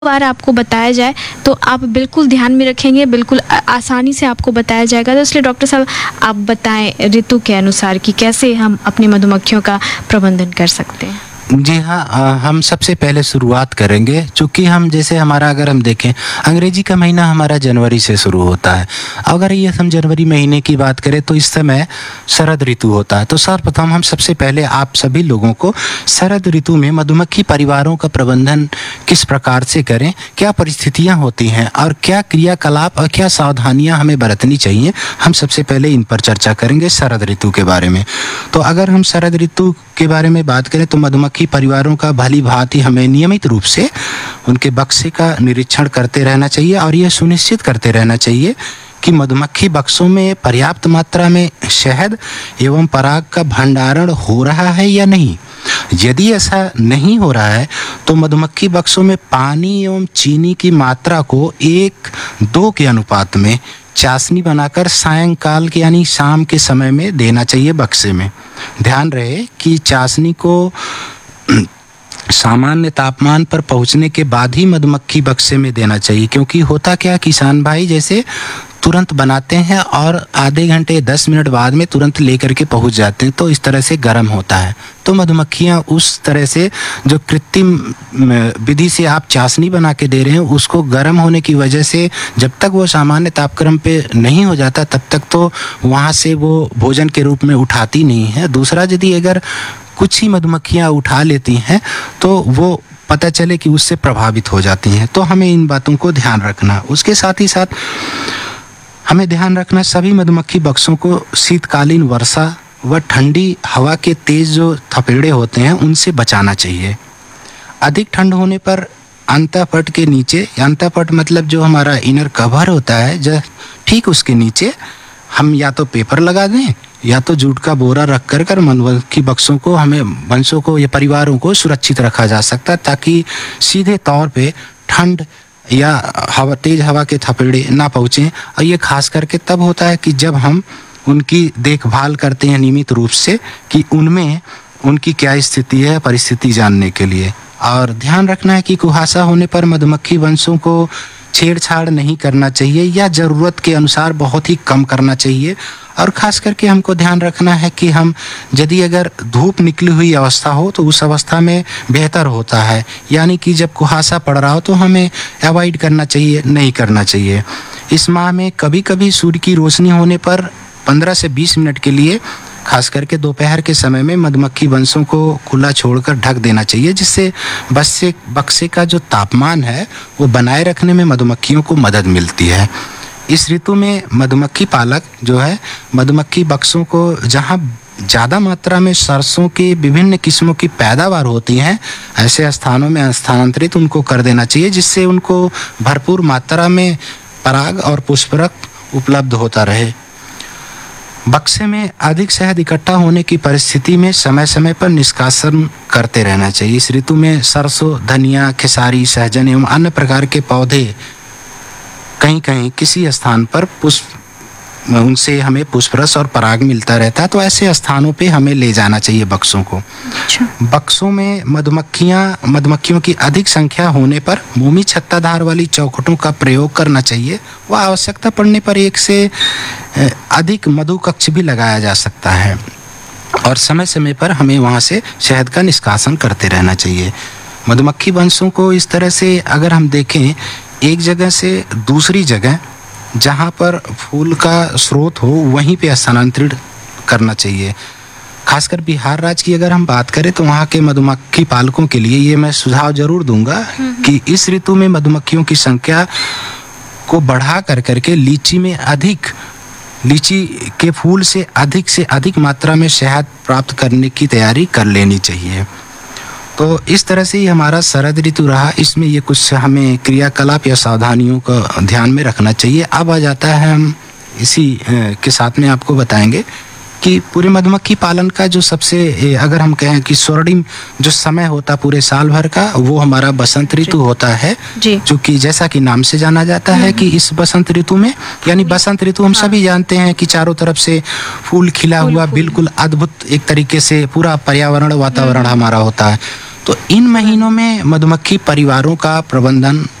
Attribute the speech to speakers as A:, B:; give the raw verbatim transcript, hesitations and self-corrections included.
A: बार आपको बताया जाए तो आप बिल्कुल ध्यान में रखेंगे, बिल्कुल आसानी से आपको बताया जाएगा। तो इसलिए डॉक्टर साहब आप बताएं ऋतु के अनुसार कि कैसे हम अपनी मधुमक्खियों का प्रबंधन कर सकते हैं।
B: जी हाँ, हम सबसे पहले शुरुआत करेंगे, चूँकि हम जैसे हमारा अगर हम देखें अंग्रेजी का महीना हमारा जनवरी से शुरू होता है। अगर ये हम जनवरी महीने की बात करें तो इस समय शरद ऋतु होता है। तो सर्वप्रथम हम सबसे पहले आप सभी लोगों को शरद ऋतु में मधुमक्खी परिवारों का प्रबंधन किस प्रकार से करें, क्या परिस्थितियाँ होती हैं और क्या क्रियाकलाप और क्या सावधानियाँ हमें बरतनी चाहिए, हम सबसे पहले इन पर चर्चा करेंगे शरद ऋतु के बारे में। तो अगर हम शरद ऋतु के बारे में बात करें तो मधुमक्खी परिवारों का भली भांति हमें नियमित रूप से उनके बक्से का निरीक्षण करते रहना चाहिए और यह सुनिश्चित करते रहना चाहिए कि मधुमक्खी बक्सों में पर्याप्त मात्रा में शहद एवं पराग का भंडारण हो रहा है या नहीं। यदि ऐसा नहीं हो रहा है तो मधुमक्खी बक्सों में पानी एवं चीनी की मात्रा को एक दो के अनुपात में चाशनी बनाकर सायंकाल के यानी शाम के समय में देना चाहिए बक्से में। ध्यान रहे कि चाशनी को सामान्य तापमान पर पहुंचने के बाद ही मधुमक्खी बक्से में देना चाहिए, क्योंकि होता क्या किसान भाई जैसे तुरंत बनाते हैं और आधे घंटे दस मिनट बाद में तुरंत लेकर के पहुंच जाते हैं, तो इस तरह से गर्म होता है। तो मधुमक्खियां उस तरह से जो कृत्रिम विधि से आप चाशनी बना के दे रहे हैं उसको गर्म होने की वजह से जब तक वो सामान्य तापक्रम पे नहीं हो जाता तब तक तो वहाँ से वो भोजन के रूप में उठाती नहीं है। दूसरा, यदि अगर कुछ ही मधुमक्खियाँ उठा लेती हैं तो वो पता चले कि उससे प्रभावित हो जाती हैं। तो हमें इन बातों को ध्यान रखना। उसके साथ ही साथ हमें ध्यान रखना सभी मधुमक्खी बक्सों को शीतकालीन वर्षा व ठंडी हवा के तेज जो थपेड़े होते हैं उनसे बचाना चाहिए। अधिक ठंड होने पर अंतःपट के नीचे, अंतःपट मतलब जो हमारा इनर कवर होता है, जो ठीक उसके नीचे हम या तो पेपर लगा दें या तो जूट का बोरा रख कर कर मधुमक्खी बक्सों को, हमें वंशों को या परिवारों को सुरक्षित रखा जा सकता है, ताकि सीधे तौर पे ठंड या हवा तेज हवा के थपेड़े ना पहुँचें। और ये खास करके तब होता है कि जब हम उनकी देखभाल करते हैं नियमित रूप से कि उनमें उनकी क्या स्थिति है, परिस्थिति जानने के लिए। और ध्यान रखना है कि कुहासा होने पर मधुमक्खी वंशों को छेड़छाड़ नहीं करना चाहिए या ज़रूरत के अनुसार बहुत ही कम करना चाहिए। और ख़ास करके हमको ध्यान रखना है कि हम यदि अगर धूप निकली हुई अवस्था हो तो उस अवस्था में बेहतर होता है, यानी कि जब कुहासा पड़ रहा हो तो हमें अवॉइड करना चाहिए, नहीं करना चाहिए। इस माह में कभी कभी सूर्य की रोशनी होने पर पंद्रह से बीस मिनट के लिए खास करके दोपहर के समय में मधुमक्खी वंशों को खुला छोड़कर ढक देना चाहिए, जिससे बक्से बक्से का जो तापमान है वो बनाए रखने में मधुमक्खियों को मदद मिलती है। इस ऋतु में मधुमक्खी पालक जो है मधुमक्खी बक्सों को जहाँ ज़्यादा मात्रा में सरसों की विभिन्न किस्मों की पैदावार होती हैं ऐसे स्थानों में स्थानांतरित उनको कर देना चाहिए, जिससे उनको भरपूर मात्रा में पराग और पुष्परक उपलब्ध होता रहे। बक्से में अधिक शहद इकट्ठा होने की परिस्थिति में समय समय पर निष्कासन करते रहना चाहिए। इस ऋतु में सरसों, धनिया, खेसारी, सहजन एवं अन्य प्रकार के पौधे कहीं कहीं किसी स्थान पर पुष्प उनसे हमें पुष्परस और पराग मिलता रहता है, तो ऐसे स्थानों पे हमें ले जाना चाहिए बक्सों को।
A: अच्छा।
B: बक्सों में मधुमक्खियाँ मधुमक्खियों की अधिक संख्या होने पर मोमी छत्ताधार वाली चौखटों का प्रयोग करना चाहिए। वह आवश्यकता पड़ने पर एक से अधिक मधु कक्ष भी लगाया जा सकता है और समय समय पर हमें वहाँ से शहद का निष्कासन करते रहना चाहिए। मधुमक्खी वंशों को इस तरह से अगर हम देखें एक जगह से दूसरी जगह जहाँ पर फूल का स्रोत हो वहीं पे स्थानांतरित करना चाहिए। खासकर बिहार राज्य की अगर हम बात करें तो वहाँ के मधुमक्खी पालकों के लिए ये मैं सुझाव जरूर दूंगा कि इस ऋतु में मधुमक्खियों की संख्या को बढ़ा कर करके लीची में अधिक लीची के फूल से अधिक से अधिक मात्रा में शहद प्राप्त करने की तैयारी कर लेनी चाहिए। तो इस तरह से ही हमारा शरद ऋतु रहा। इसमें ये कुछ हमें क्रियाकलाप या सावधानियों का ध्यान में रखना चाहिए। अब आ जाता है हम इसी के साथ में आपको बताएंगे कि पूरे मधुमक्खी पालन का जो सबसे अगर हम कहें कि स्वर्णिम जो समय होता पूरे साल भर का वो हमारा बसंत ऋतु होता है, जो कि जैसा कि नाम से जाना जाता है कि इस बसंत ऋतु में यानी बसंत ऋतु हम सभी जानते हैं कि चारों तरफ से फूल खिला हुआ बिल्कुल अद्भुत एक तरीके से पूरा पर्यावरण वातावरण हमारा होता है। तो इन महीनों में मधुमक्खी परिवारों का प्रबंधन